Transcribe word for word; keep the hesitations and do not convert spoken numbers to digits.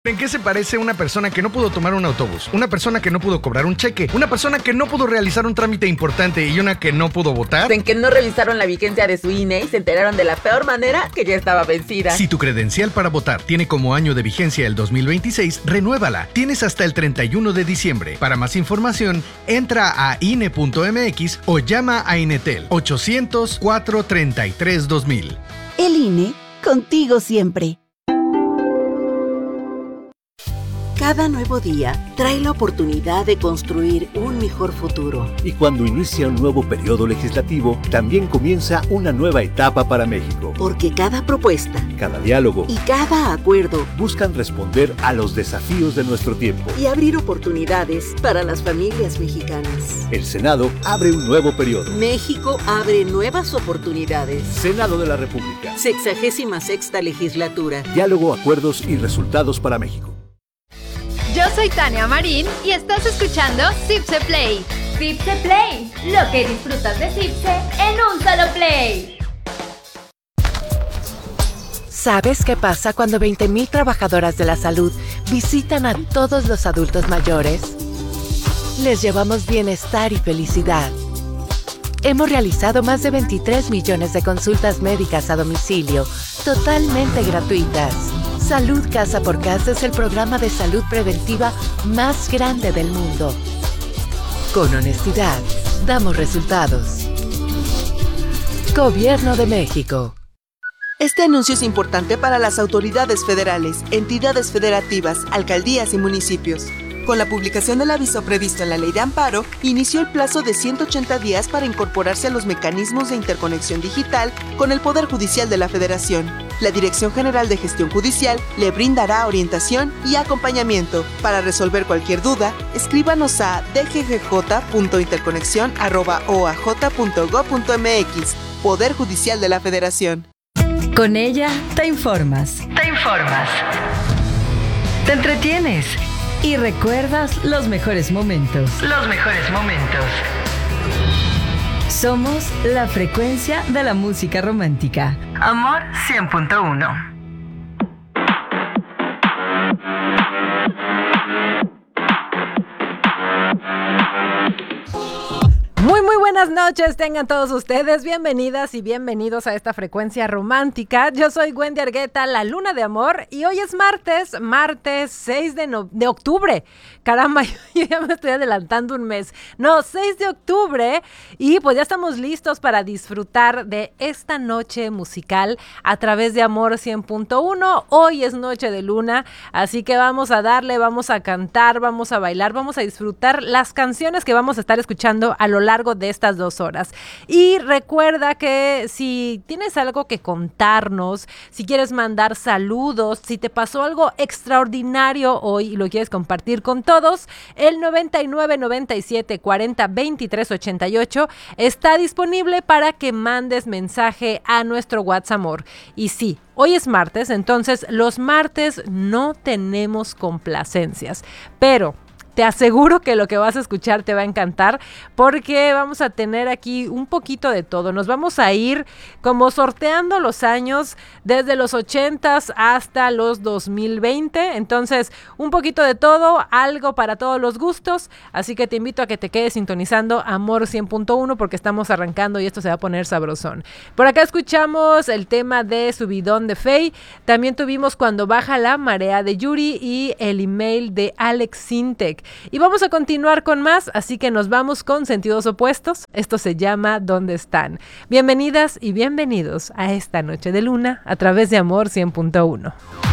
¿En qué se parece una persona que no pudo tomar un autobús? Una persona que no pudo cobrar un cheque, una persona que no pudo realizar un trámite importante y una que no pudo votar. En que no revisaron la vigencia de su I N E y se enteraron de la peor manera que ya estaba vencida. Si tu credencial para votar tiene como año de vigencia el dos mil veintiséis, renuévala. Tienes hasta el treinta y uno de diciembre. Para más información, entra a I N E punto M X o llama a Inetel ochocientos, cuatrocientos treinta y tres, dos mil. El I N E, contigo siempre. Cada nuevo día trae la oportunidad de construir un mejor futuro. Y cuando inicia un nuevo periodo legislativo, también comienza una nueva etapa para México. Porque cada propuesta, cada diálogo y cada acuerdo buscan responder a los desafíos de nuestro tiempo y abrir oportunidades para las familias mexicanas. El Senado abre un nuevo periodo. México abre nuevas oportunidades. Senado de la República. Sexagésima sexta legislatura. Diálogo, acuerdos y resultados para México. Yo soy Tania Marín y estás escuchando Zipse Play. Zipse Play, lo que disfrutas de Zipse en un solo play. ¿Sabes qué pasa cuando veinte mil trabajadoras de la salud visitan a todos los adultos mayores? Les llevamos bienestar y felicidad. Hemos realizado más de veintitrés millones de consultas médicas a domicilio, totalmente gratuitas. Salud Casa por Casa es el programa de salud preventiva más grande del mundo. Con honestidad, damos resultados. Gobierno de México. Este anuncio es importante para las autoridades federales, entidades federativas, alcaldías y municipios. Con la publicación del aviso previsto en la Ley de Amparo, inició el plazo de ciento ochenta días para incorporarse a los mecanismos de interconexión digital con el Poder Judicial de la Federación. La Dirección General de Gestión Judicial le brindará orientación y acompañamiento. Para resolver cualquier duda, escríbanos a d g g j punto interconexión arroba o a j punto gob punto m x. Poder Judicial de la Federación. Con ella te informas. Te informas. Te entretienes. Y recuerdas los mejores momentos. Los mejores momentos. Somos la frecuencia de la música romántica. Amor cien punto uno. Muy, muy buenas noches, tengan todos ustedes bienvenidas y bienvenidos a esta frecuencia romántica. Yo soy Wendy Argueta, la luna de amor, y hoy es martes, martes seis de, no- de octubre. Caramba, yo ya me estoy adelantando un mes. No, seis de octubre, y pues ya estamos listos para disfrutar de esta noche musical a través de Amor cien punto uno. Hoy es noche de luna, así que vamos a darle, vamos a cantar, vamos a bailar, vamos a disfrutar las canciones que vamos a estar escuchando a lo largo de estas dos horas. Y recuerda que si tienes algo que contarnos, si quieres mandar saludos, si te pasó algo extraordinario hoy y lo quieres compartir con todos, el noventa y nueve, noventa y siete, cuarenta, veintitrés, ochenta y ocho está disponible para que mandes mensaje a nuestro WhatsApp Amor. Y sí, hoy es martes, entonces los martes no tenemos complacencias, pero te aseguro que lo que vas a escuchar te va a encantar porque vamos a tener aquí un poquito de todo. Nos vamos a ir como sorteando los años desde los ochentas hasta los dos mil veinte. Entonces, un poquito de todo, algo para todos los gustos. Así que te invito a que te quedes sintonizando Amor cien punto uno porque estamos arrancando y esto se va a poner sabrosón. Por acá escuchamos el tema de Subidón de Fey. También tuvimos Cuando baja la marea de Yuri y el email de Alex Sintek. Y vamos a continuar con más, así que nos vamos con sentidos opuestos. Esto se llama ¿Dónde están? Bienvenidas y bienvenidos a esta noche de luna a través de Amor cien punto uno.